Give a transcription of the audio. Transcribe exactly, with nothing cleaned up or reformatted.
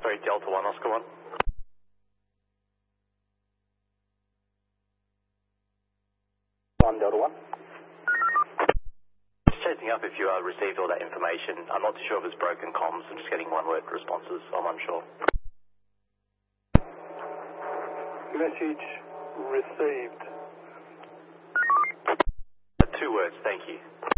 Sorry, Delta one, Oscar one. One Delta one. Just chasing up if you uh, received all that information. I'm not too sure if it's broken comms. I'm just getting one-word responses. I'm unsure. Message received. Two words, thank you.